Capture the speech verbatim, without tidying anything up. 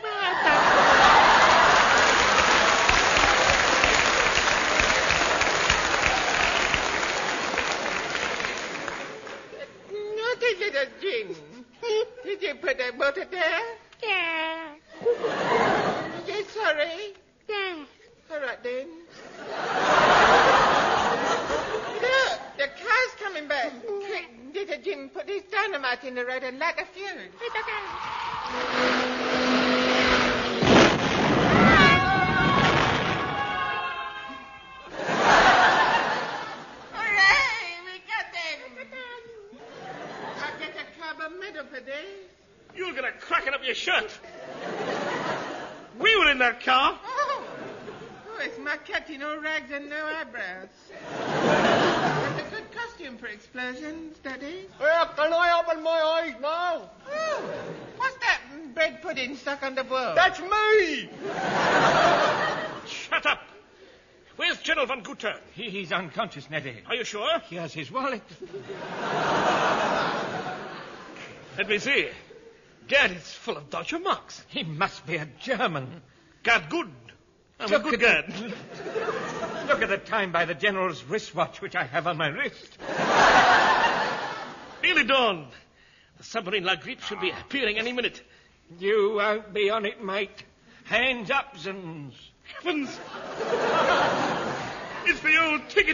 Naughty little Jim. Did you put that motor there? Yeah. You're sorry? Yeah. All right, then. Look, the car's coming back. Quick, little Jim, put this dynamite in the road and light the fuse. It's okay. Hooray! We got them! I'll get a carbon medal for this. You'll get a cracking up your shirt. We were in that car. Oh, oh it's my cat, you know, rags and no eyebrows. That's a good costume for explosions, Daddy. Well, can I open my eyes now? Oh, what's that bread pudding stuck on the wall? That's me! Shut up. Where's General Von Guter? He, he's unconscious, Neddy. Are you sure? He has his wallet. Let me see. Gad, it's full of Deutsche Marks. He must be a German. Gad, good. I'm Look a good at Gad. Look at the time by the General's wristwatch, which I have on my wrist. Nearly dawn. The submarine La Grippe should be appearing any minute. You won't be on it, mate. Hands up, Zins. Heavens! It's the old ticket